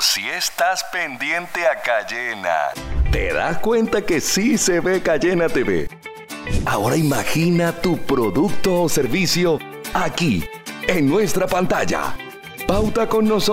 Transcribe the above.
si estás pendiente a Cayena, te das cuenta que sí se ve Cayena TV. Ahora imagina tu producto o servicio aquí, en nuestra pantalla. Pauta con nosotros.